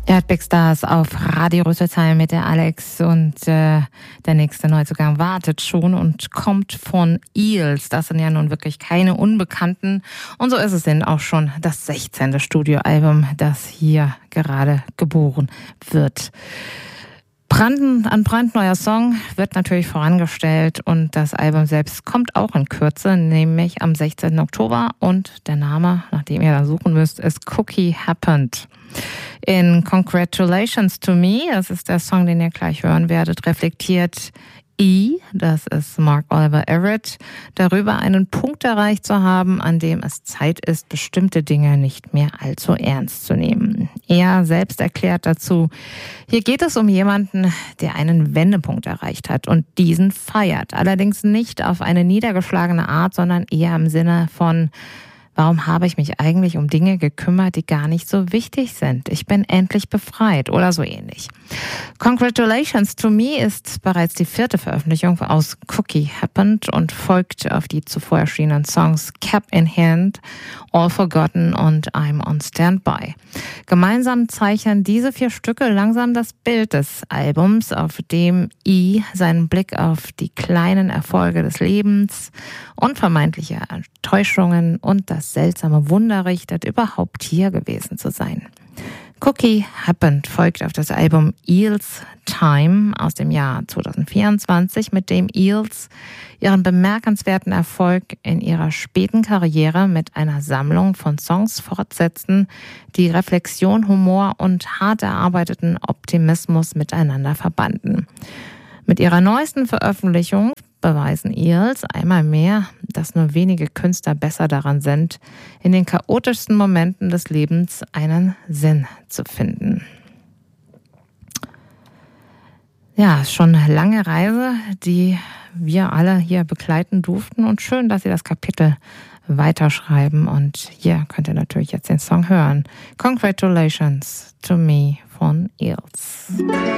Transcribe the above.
Ihr hört Big Stars auf Radio Rüsselsheim mit der Alex und der nächste Neuzugang wartet schon und kommt von Eels. Das sind ja nun wirklich keine Unbekannten und so ist es denn auch schon das 16. Studioalbum, das hier gerade geboren wird. Ein brandneuer Song wird natürlich vorangestellt und das Album selbst kommt auch in Kürze, nämlich am 16. Oktober und der Name, nach dem ihr da suchen müsst, ist Cookie Happened. In Congratulations to Me, das ist der Song, den ihr gleich hören werdet, reflektiert das ist Mark Oliver Everett, darüber einen Punkt erreicht zu haben, an dem es Zeit ist, bestimmte Dinge nicht mehr allzu ernst zu nehmen. Er selbst erklärt dazu, hier geht es um jemanden, der einen Wendepunkt erreicht hat und diesen feiert. Allerdings nicht auf eine niedergeschlagene Art, sondern eher im Sinne von: Warum habe ich mich eigentlich um Dinge gekümmert, die gar nicht so wichtig sind? Ich bin endlich befreit oder so ähnlich. Congratulations to Me ist bereits die 4. Veröffentlichung aus Cookie Happened und folgt auf die zuvor erschienenen Songs Cap in Hand, All Forgotten und I'm on Standby. Gemeinsam zeichnen diese 4 Stücke langsam das Bild des Albums, auf dem seinen Blick auf die kleinen Erfolge des Lebens, unvermeidliche Enttäuschungen und das seltsame Wunder richtet, überhaupt hier gewesen zu sein. Cookie Happened folgt auf das Album Eels Time aus dem Jahr 2024, mit dem Eels ihren bemerkenswerten Erfolg in ihrer späten Karriere mit einer Sammlung von Songs fortsetzten, die Reflexion, Humor und hart erarbeiteten Optimismus miteinander verbanden. Mit ihrer neuesten Veröffentlichung beweisen Eels einmal mehr, dass nur wenige Künstler besser daran sind, in den chaotischsten Momenten des Lebens einen Sinn zu finden. Ja, schon eine lange Reise, die wir alle hier begleiten durften und schön, dass Sie das Kapitel weiterschreiben und hier könnt ihr natürlich jetzt den Song hören. Congratulations to Me von Eels.